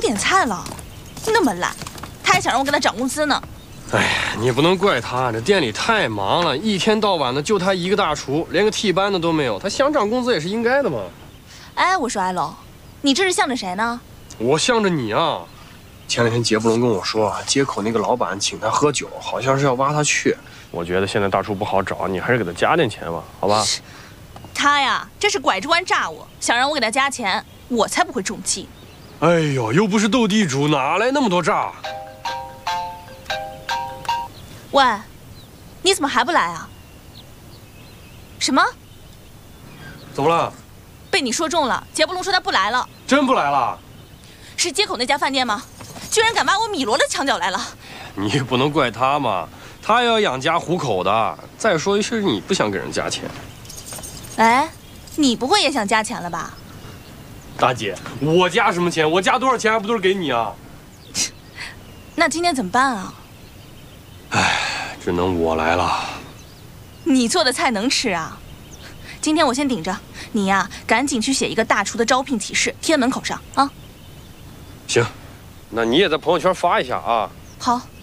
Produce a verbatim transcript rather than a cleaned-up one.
点菜了，那么懒，他还想让我给他涨工资呢。 哎呀，你不能怪他，这店里太忙了，一天到晚的就他一个大厨，连个替班的都没有，他想涨工资也是应该的嘛。 哎，我说艾龙，你这是向着谁呢？ 我向着你啊！前两天杰布龙跟我说，街口那个老板请他喝酒，好像是要挖他去。我觉得现在大厨不好找，你还是给他加点钱吧，好吧？ 他呀，这是拐着弯炸我，想让我给他加钱，我才不会中计。 哎呦，又不是斗地主，哪来那么多炸？ 喂，你怎么还不来啊？什么？ 怎么了？ 被你说中了。杰布龙说他不来了。 真不来了？ 是街口那家饭店吗？居然敢把我米罗的墙角来了！ 你也不能怪他嘛，他也要养家糊口的。再说是你不想给人加钱。 哎，你不会也想加钱了吧？ 大姐，我加什么钱？我加多少钱还不都是给你啊？ 那今天怎么办啊？ 唉，只能我来了。 你做的菜能吃啊？今天我先顶着，你呀，赶紧去写一个大厨的招聘启事，贴门口上啊。 行，那你也在朋友圈发一下啊。 好。